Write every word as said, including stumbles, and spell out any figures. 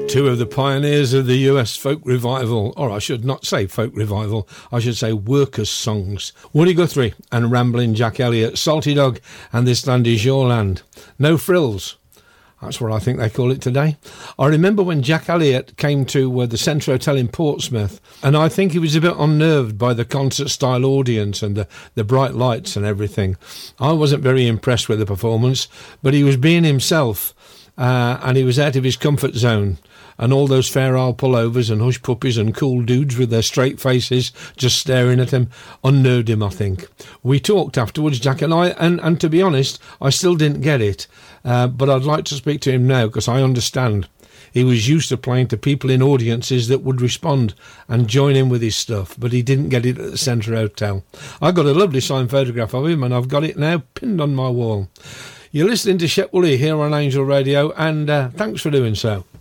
Two of the pioneers of the U S folk revival, or I should not say folk revival, I should say workers' songs. Woody Guthrie and Ramblin' Jack Elliott, Salty Dog and This Land Is Your Land. No Frills. That's what I think they call it today. I remember when Jack Elliott came to uh, the Centre Hotel in Portsmouth, and I think he was a bit unnerved by the concert-style audience and the, the bright lights and everything. I wasn't very impressed with the performance, but he was being himself, uh, and he was out of his comfort zone. And all those fair isle pullovers and hush puppies and cool dudes with their straight faces just staring at him unnerved him, I think. We talked afterwards, Jack and I, and, and to be honest, I still didn't get it. Uh, but I'd like to speak to him now because I understand. He was used to playing to people in audiences that would respond and join in with his stuff, but he didn't get it at the Centre Hotel. I got a lovely signed photograph of him, and I've got it now pinned on my wall. You're listening to Shep Woolley here on Angel Radio, and uh, thanks for doing so.